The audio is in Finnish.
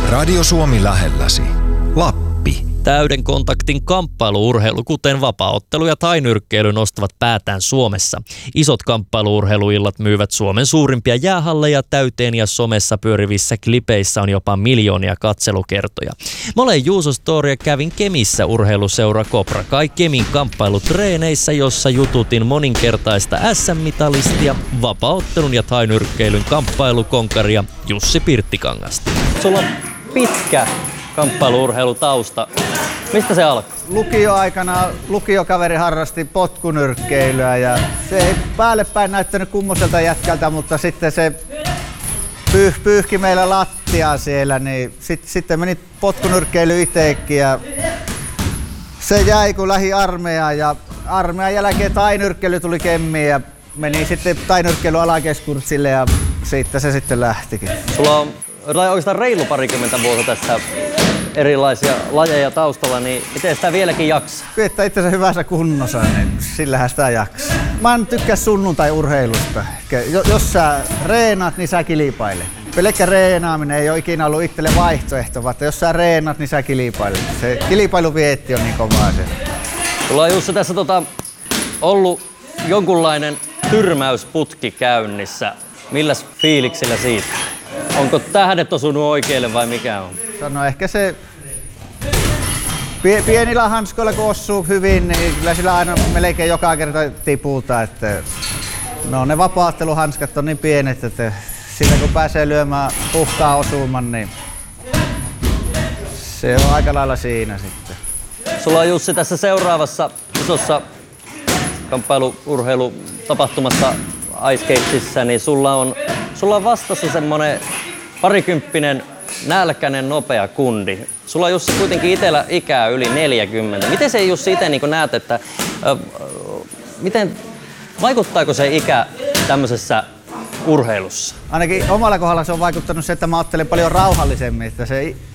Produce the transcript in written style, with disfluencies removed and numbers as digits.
Radio Suomi lähelläsi. Lappi. Täyden kontaktin kamppailuurheilu, kuten vapaaottelu ja tainyrkkeily, nostavat päätään Suomessa. Isot kamppailuurheiluillat myyvät Suomen suurimpia jäähalleja täyteen ja somessa pyörivissä klipeissä on jopa miljoonia katselukertoja. Mä olen Juuso Story ja kävin Kemissä urheiluseura Cobra Kai Kemin kamppailutreeneissä, jossa jututin moninkertaista SM-mitalistia, vapaaottelun ja tainyrkkeilyn kamppailukonkaria Jussi Pirttikangasta. Sulla on pitkä kamppailuurheilutausta. Mistä se alkoi? Lukioaikana lukiokaveri harrasti potkunyrkkeilyä ja se ei päällepäin näyttänyt kummoselta jätkältä, mutta sitten se pyyhki meillä lattiaa siellä, niin sitten meni potkunyrkkeily itsekin ja se jäi kun lähi armeijaan ja armeijan jälkeen tainyrkkeily tuli Kemiin ja meni sitten tainyrkkeily alakeskurssille ja siitä se sitten lähtikin. Sulla on oikeastaan reilu parikymmentä vuotta tässä erilaisia lajeja taustalla, niin miten sitä vieläkin jaksaa? Pidetään itsensä hyvässä kunnossa, niin sillähän sitä jaksaa. Mä en tykkää sunnuntai-urheilusta. Jos sä reenaat, niin sä kilpailet. Pelkkä reenaaminen ei ole ikinä ollut itselle vaihtoehto, vaan jos sä reenaat, niin sä kilpailet. Se kilpailuvietti on niin kovaa se. Sulla on Jussi tässä ollut jonkunlainen tyrmäysputki käynnissä. Milläs fiiliksillä siitä? Onko tähdet osunut oikealle vai mikä on? No ehkä se pienillä hanskoilla kun osuu hyvin, niin kyllä sillä aina melkein joka kerta tipulta. Että no ne vapaatteluhanskat on niin pienet, että sillä kun pääsee lyömään puhtaan osuman, niin se on aika lailla siinä sitten. Sulla on Jussi tässä seuraavassa isossa kamppailuurheilutapahtumassa Ice Gatesissä, niin sulla on vastassa semmonen parikymppinen nälkäinen nopea kundi. Sulla on Jussi kuitenkin itsellä ikää yli 40. Miten se Jussi itse niin näet, että vaikuttaako se ikä tämmöisessä urheilussa? Ainakin omalla kohdalla se on vaikuttanut se, että mä ajattelen paljon rauhallisemmin. Että se